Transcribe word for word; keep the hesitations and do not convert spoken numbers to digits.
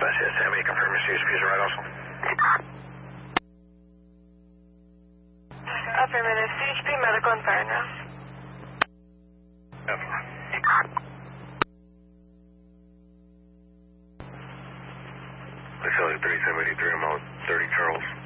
Dispatch, yes, have you confirmed your C H P is right also? Affirmative. C H P, medical and fire now. Facility thirty-seven eighty-three, I'm out thirty Charles.